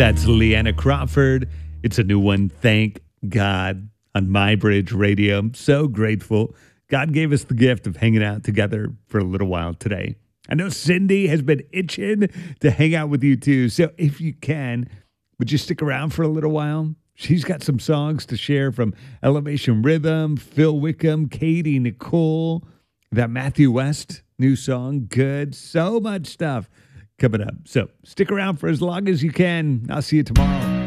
That's Leanna Crawford. It's a new one, Thank God, on My Bridge Radio. I'm so grateful. God gave us the gift of hanging out together for a little while today. I know Cindy has been itching to hang out with you too. So if you can, would you stick around for a little while? She's got some songs to share from Elevation Rhythm, Phil Wickham, Katie Nicole, that Matthew West new song, Good. So much stuff coming up. So stick around for as long as you can. I'll see you tomorrow.